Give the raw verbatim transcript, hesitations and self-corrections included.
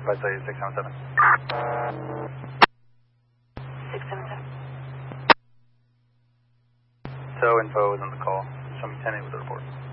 I'd say six seven seven. six seven seven. Tow info is on the call. Show me ten eight with the report.